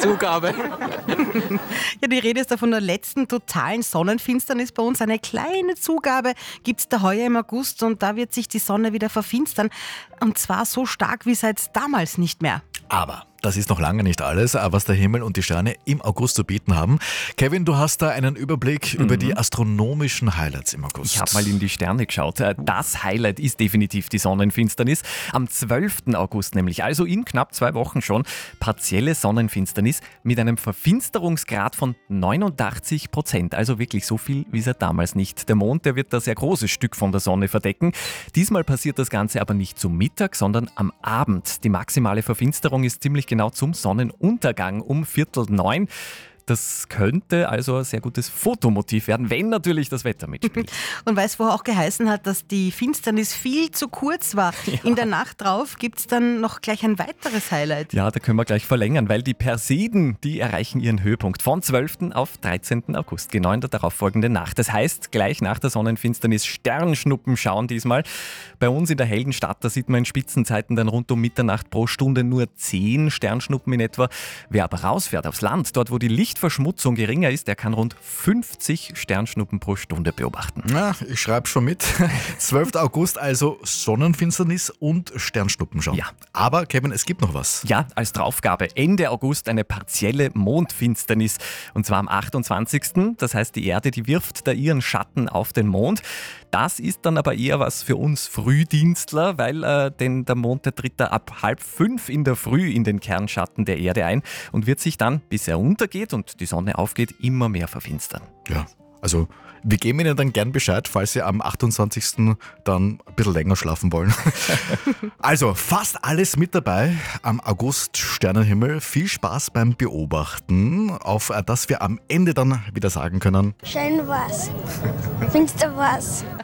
Zugabe. Ja, die Rede ist da von der letzten totalen Sonnenfinsternis bei uns. Eine kleine Zugabe gibt es da heuer im August und da wird sich die Sonne wieder verfinstern. Und zwar so stark wie seit damals nicht mehr. Aber das ist noch lange nicht alles, was der Himmel und die Sterne im August zu bieten haben. Kevin, du hast da einen Überblick über die astronomischen Highlights im August. Ich habe mal in die Sterne geschaut. Das Highlight ist definitiv die Sonnenfinsternis. Am 12. August nämlich, also in knapp 2 Wochen schon, partielle Sonnenfinsternis mit einem Verfinsterungsgrad von 89%. Also wirklich so viel wie seit damals nicht. Der Mond, der wird da sehr großes Stück von der Sonne verdecken. Diesmal passiert das Ganze aber nicht zum Mittag, sondern am Abend. Die maximale Verfinsterung ist ziemlich genau zum Sonnenuntergang um 8:45. Das könnte also ein sehr gutes Fotomotiv werden, wenn natürlich das Wetter mitspielt. Und weil es vorher auch geheißen hat, dass die Finsternis viel zu kurz war, in der Nacht drauf gibt es dann noch gleich ein weiteres Highlight. Ja, da können wir gleich verlängern, weil die Perseiden, die erreichen ihren Höhepunkt von 12. auf 13. August, genau in der darauffolgenden Nacht. Das heißt, gleich nach der Sonnenfinsternis Sternschnuppen schauen diesmal. Bei uns in der hellen Stadt, da sieht man in Spitzenzeiten dann rund um Mitternacht pro Stunde nur 10 Sternschnuppen in etwa. Wer aber rausfährt aufs Land, dort wo die Lichtverschmutzung geringer ist, der kann rund 50 Sternschnuppen pro Stunde beobachten. Ja, ich schreibe schon mit. 12. August, also Sonnenfinsternis und Sternschnuppen schauen. Ja. Aber Kevin, es gibt noch was. Ja, als Draufgabe Ende August eine partielle Mondfinsternis. Und zwar am 28. Das heißt, die Erde, die wirft da ihren Schatten auf den Mond. Das ist dann aber eher was für uns Frühdienstler, weil der Mond, der tritt da ab 4:30 in der Früh in den Kernschatten der Erde ein und wird sich dann, bis er untergeht und die Sonne aufgeht, immer mehr verfinstern. Ja, also wir geben Ihnen dann gern Bescheid, falls Sie am 28. dann ein bisschen länger schlafen wollen. Also fast alles mit dabei am August Sternenhimmel. Viel Spaß beim Beobachten, auf das wir am Ende dann wieder sagen können: Schön war's. Findest du was?